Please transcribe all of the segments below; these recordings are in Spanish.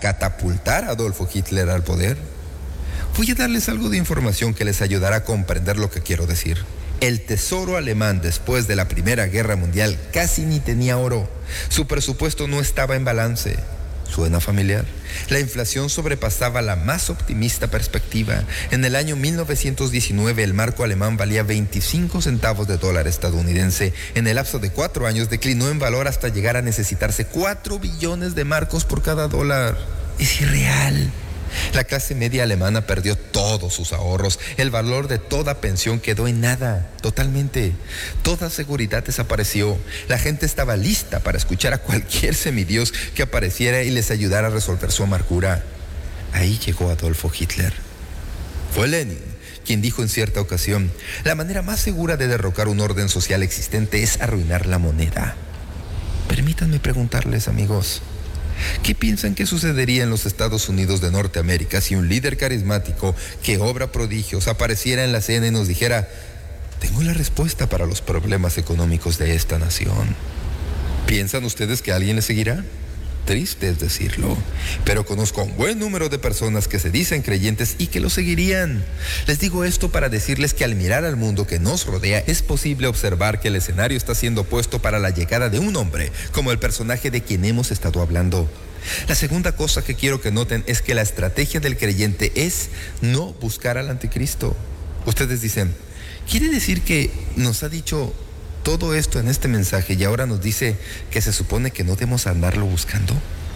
catapultar a Adolfo Hitler al poder. Voy a darles algo de información que les ayudará a comprender lo que quiero decir. El tesoro alemán después de la Primera Guerra Mundial casi ni tenía oro. Su presupuesto no estaba en balance. ¿Suena familiar? La inflación sobrepasaba la más optimista perspectiva. En el año 1919 el marco alemán valía 25 centavos de dólar estadounidense. En el lapso de 4 años declinó en valor hasta llegar a necesitarse 4 billones de marcos por cada dólar. Es irreal. La clase media alemana perdió todos sus ahorros. El valor de toda pensión quedó en nada, totalmente. Toda seguridad desapareció. La gente estaba lista para escuchar a cualquier semidios que apareciera y les ayudara a resolver su amargura. Ahí llegó Adolfo Hitler. Fue Lenin quien dijo en cierta ocasión: la manera más segura de derrocar un orden social existente es arruinar la moneda. Permítanme preguntarles, amigos, ¿qué piensan que sucedería en los Estados Unidos de Norteamérica si un líder carismático que obra prodigios apareciera en la escena y nos dijera: tengo la respuesta para los problemas económicos de esta nación? ¿Piensan ustedes que alguien le seguirá? Triste es decirlo, pero conozco a un buen número de personas que se dicen creyentes y que lo seguirían. Les digo esto para decirles que al mirar al mundo que nos rodea es posible observar que el escenario está siendo puesto para la llegada de un hombre como el personaje de quien hemos estado hablando. La segunda cosa que quiero que noten es que la estrategia del creyente es no buscar al anticristo. Ustedes dicen: ¿quiere decir que nos ha dicho todo esto en este mensaje y ahora nos dice que se supone que no debemos andarlo buscando?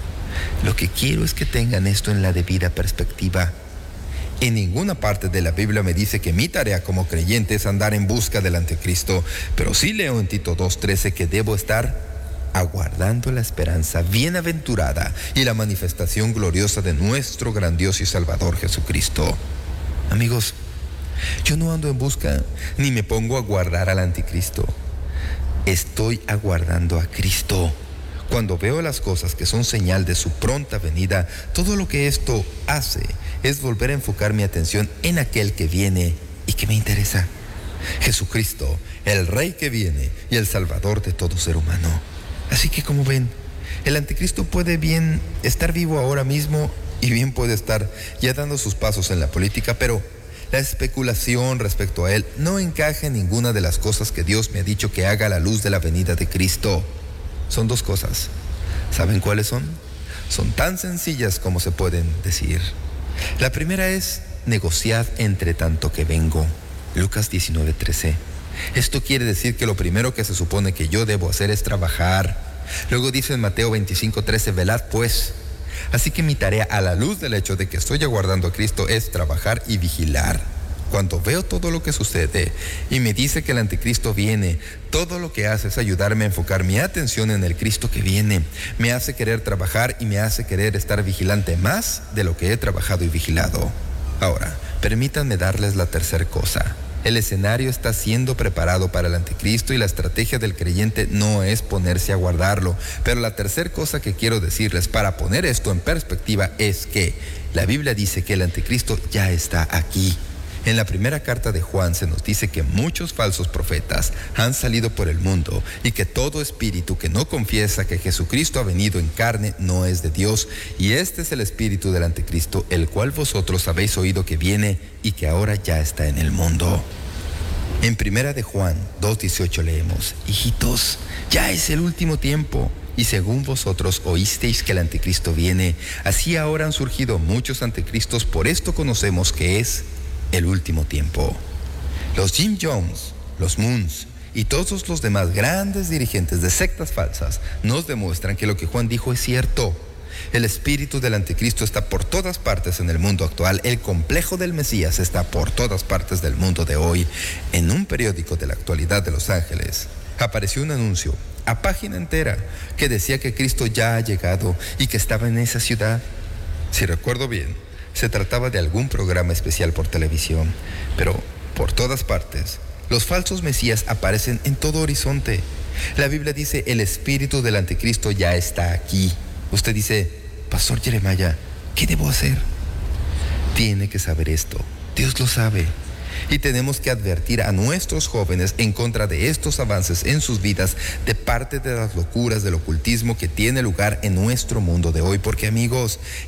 Lo que quiero es que tengan esto en la debida perspectiva. En ninguna parte de la Biblia me dice que mi tarea como creyente es andar en busca del anticristo, pero sí leo en Tito 2:13 que debo estar aguardando la esperanza bienaventurada y la manifestación gloriosa de nuestro grandioso y Salvador Jesucristo. Amigos, yo no ando en busca ni me pongo a aguardar al anticristo. Estoy aguardando a Cristo. Cuando veo las cosas que son señal de su pronta venida, todo lo que esto hace es volver a enfocar mi atención en aquel que viene y que me interesa: Jesucristo, el Rey que viene y el Salvador de todo ser humano. Así que, como ven, el anticristo puede bien estar vivo ahora mismo y bien puede estar ya dando sus pasos en la política, pero la especulación respecto a él no encaja en ninguna de las cosas que Dios me ha dicho que haga a la luz de la venida de Cristo. Son 2 cosas. ¿Saben cuáles son? Son tan sencillas como se pueden decir. La primera es: negociad entre tanto que vengo. Lucas 19:13. Esto quiere decir que lo primero que se supone que yo debo hacer es trabajar. Luego dice en Mateo 25:13: velad pues. Así que mi tarea, a la luz del hecho de que estoy aguardando a Cristo, es trabajar y vigilar. Cuando veo todo lo que sucede y me dice que el anticristo viene, todo lo que hace es ayudarme a enfocar mi atención en el Cristo que viene. Me hace querer trabajar y me hace querer estar vigilante más de lo que he trabajado y vigilado. Ahora, permítanme darles la tercera cosa. El escenario está siendo preparado para el anticristo y la estrategia del creyente no es ponerse a guardarlo. Pero la tercera cosa que quiero decirles para poner esto en perspectiva es que la Biblia dice que el anticristo ya está aquí. En la primera carta de Juan se nos dice que muchos falsos profetas han salido por el mundo y que todo espíritu que no confiesa que Jesucristo ha venido en carne no es de Dios, y este es el espíritu del anticristo, el cual vosotros habéis oído que viene y que ahora ya está en el mundo. En primera de Juan 2:18 leemos: hijitos, ya es el último tiempo. Y según vosotros oísteis que el anticristo viene, así ahora han surgido muchos anticristos. Por esto conocemos que es el último tiempo. Los Jim Jones, los Moons y todos los demás grandes dirigentes de sectas falsas nos demuestran que lo que Juan dijo es cierto. El espíritu del anticristo está por todas partes en el mundo actual. El complejo del Mesías está por todas partes del mundo de hoy. En un periódico de la actualidad de Los Ángeles apareció un anuncio a página entera que decía que Cristo ya ha llegado y que estaba en esa ciudad. Si recuerdo bien, se trataba de algún programa especial por televisión, pero por todas partes los falsos mesías aparecen en todo horizonte. La Biblia dice: el espíritu del anticristo ya está aquí. Usted dice: Pastor Jeremiah, ¿qué debo hacer? Tiene que saber esto. Dios lo sabe. Y tenemos que advertir a nuestros jóvenes en contra de estos avances en sus vidas de parte de las locuras del ocultismo que tiene lugar en nuestro mundo de hoy. Porque, amigos,